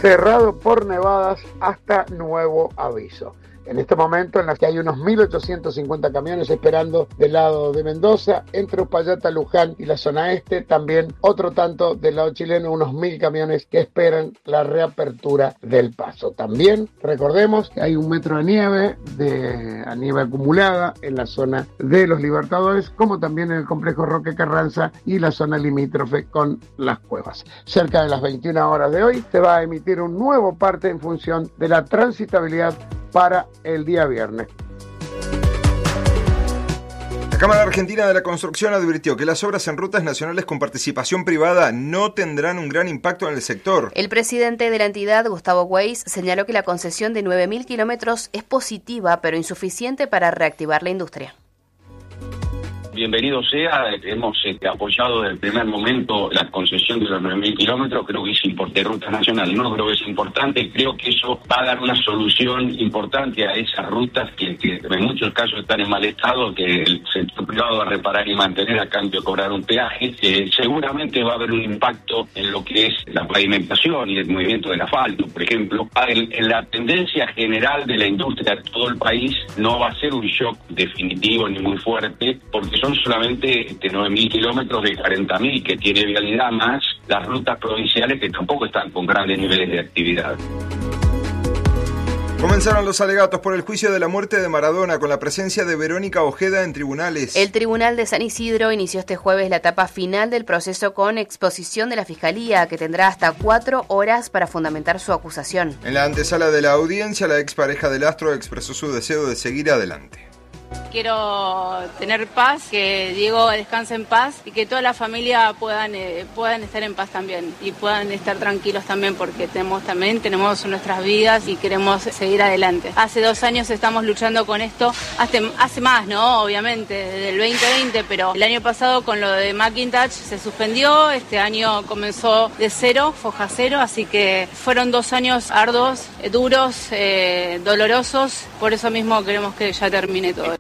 cerrado por nevadas hasta nuevo aviso. En este momento en la que hay unos 1.850 camiones esperando del lado de Mendoza, entre Uspallata, Luján y la zona este, también otro tanto del lado chileno, unos 1.000 camiones que esperan la reapertura del paso. También recordemos que hay 1 metro de nieve, a nieve acumulada en la zona de los Libertadores, como también en el complejo Roque Carranza y la zona limítrofe con las cuevas. Cerca de las 21 horas de hoy se va a emitir un nuevo parte en función de la transitabilidad para el día viernes. La Cámara Argentina de la Construcción advirtió que las obras en rutas nacionales con participación privada no tendrán un gran impacto en el sector. El presidente de la entidad, Gustavo Weiss, señaló que la concesión de 9.000 kilómetros es positiva, pero insuficiente para reactivar la industria. Bienvenido sea, hemos apoyado desde el primer momento la concesión de los 9.000 kilómetros, creo que es importante, ruta nacional, no creo que es importante, creo que eso va a dar una solución importante a esas rutas que en muchos casos están en mal estado, que el sector privado va a reparar y mantener a cambio de cobrar un peaje. Seguramente va a haber un impacto en lo que es la pavimentación y el movimiento del asfalto, por ejemplo. En la tendencia general de la industria de todo el país no va a ser un shock definitivo ni muy fuerte, porque son solamente 9.000 kilómetros de 40.000 que tiene vialidad, más las rutas provinciales que tampoco están con grandes niveles de actividad. Comenzaron los alegatos por el juicio de la muerte de Maradona con la presencia de Verónica Ojeda en tribunales. El Tribunal de San Isidro inició este jueves la etapa final del proceso con exposición de la Fiscalía, que tendrá hasta 4 horas para fundamentar su acusación. En la antesala de la audiencia, la expareja del astro expresó su deseo de seguir adelante. Quiero tener paz, que Diego descanse en paz y que toda la familia puedan estar en paz también y puedan estar tranquilos también, porque tenemos nuestras vidas y queremos seguir adelante. Hace 2 años estamos luchando con esto, hace más, ¿no? Obviamente, desde el 2020, pero el año pasado con lo de Macintosh se suspendió, este año comenzó de cero, foja cero, así que fueron 2 años arduos, duros, dolorosos, por eso mismo queremos que ya termine todo.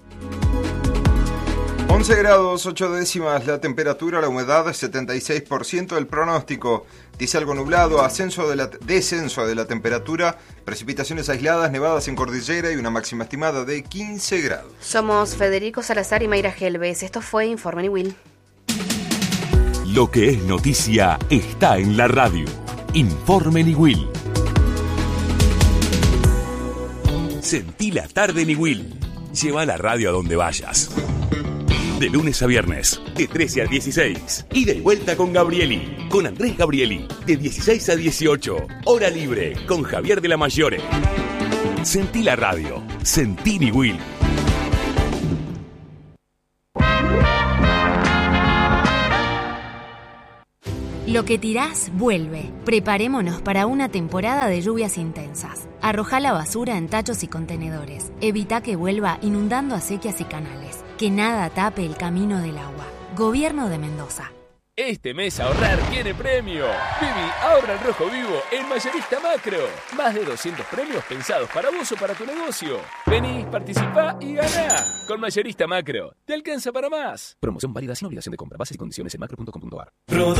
11 grados 8 décimas la temperatura, la humedad 76%, el pronóstico dice algo nublado, descenso de la temperatura, precipitaciones aisladas, nevadas en cordillera y una máxima estimada de 15 grados. Somos Federico Salazar y Mayra Gelbes. Esto fue Informe Niwil. Lo que es noticia está en la radio. Informe Niwil. Sentí la tarde Niwil. Lleva la radio a donde vayas. De lunes a viernes, de 13 a 16. Ida y vuelta con Gabrieli, con Andrés Gabrieli, de 16 a 18. Hora libre, con Javier de la Mayore. Sentí la radio, sentí Niwil. Lo que tirás, vuelve. Preparémonos para una temporada de lluvias intensas. Arrojá la basura en tachos y contenedores. Evita que vuelva inundando acequias y canales. Que nada tape el camino del agua. Gobierno de Mendoza. Este mes ahorrar tiene premio. Vivi, ahorra en rojo vivo en Mayorista Macro. Más de 200 premios pensados para vos o para tu negocio. Vení, participá y ganá. Con Mayorista Macro, te alcanza para más. Promoción válida sin obligación de compra. Bases y condiciones en macro.com.ar.